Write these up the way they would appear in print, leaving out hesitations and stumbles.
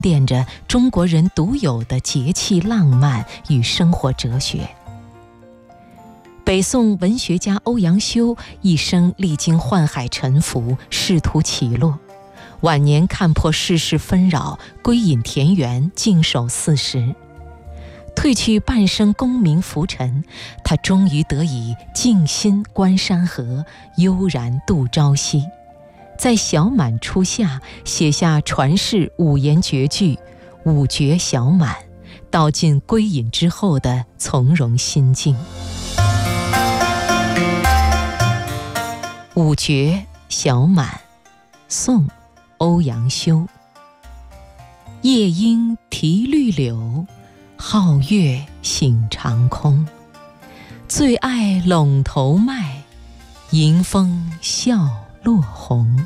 奠着中国人独有的节气浪漫与生活哲学。北宋文学家欧阳修一生历经宦海沉浮，仕途起落，晚年看破世事纷扰，归隐田园，静守四时。褪去半生功名浮沉，他终于得以静心观山河，悠然度朝夕。在小满初夏写下传世五言绝句《五绝小满》，道尽归隐之后的从容心境。五绝小满，宋，欧阳修。夜莺啼绿柳，皓月醒长空。最爱陇头麦，迎风笑落红。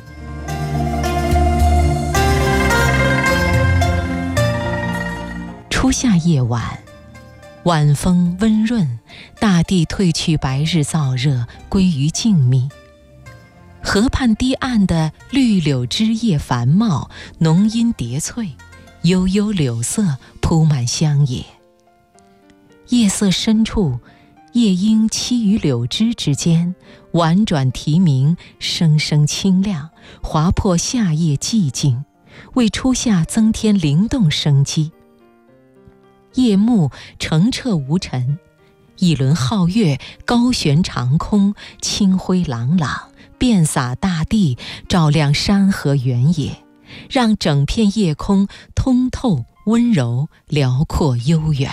初夏夜晚，晚风温润，大地褪去白日燥热，归于静谧。河畔堤岸的绿柳枝叶繁茂，浓荫叠翠，悠悠柳色铺满乡野。夜色深处，夜莺栖于柳枝之间，婉转啼鸣，声声清亮，划破夏夜寂静，为初夏增添灵动生机。夜幕澄澈无尘，一轮皓月高悬长空，清辉朗朗，遍洒大地，照亮山河原野，让整片夜空通透温柔，辽阔悠远。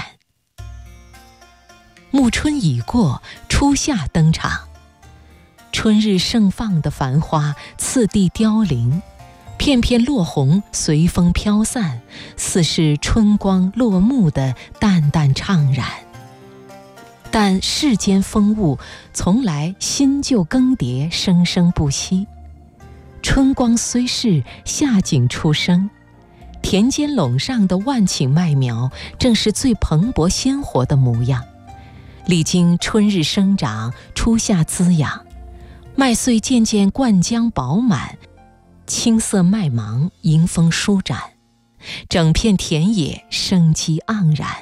暮春已过，初夏登场，春日盛放的繁花次第凋零，片片落红随风飘散，似是春光落幕的淡淡怅然。但世间风物从来新旧更迭，生生不息。春光虽逝，夏景初生，田间垄上的万顷麦苗正是最蓬勃鲜活的模样。历经春日生长，初夏滋养，麦穗渐渐灌浆饱满，青色麦芒迎风舒展，整片田野生机盎然。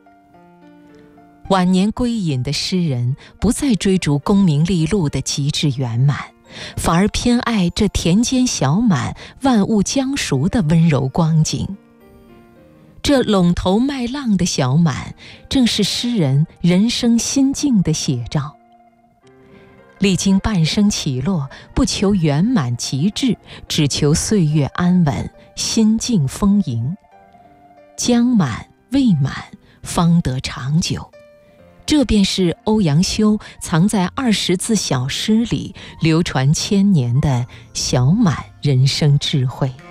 晚年归隐的诗人不再追逐功名利禄的极致圆满，反而偏爱这田间小满，万物将熟的温柔光景。这陇头麦浪的小满，正是诗人人生心境的写照。历经半生起落，不求圆满极致，只求岁月安稳，心境丰盈。将满未满，方得长久。这便是欧阳修藏在20字小诗里流传千年的小满人生智慧。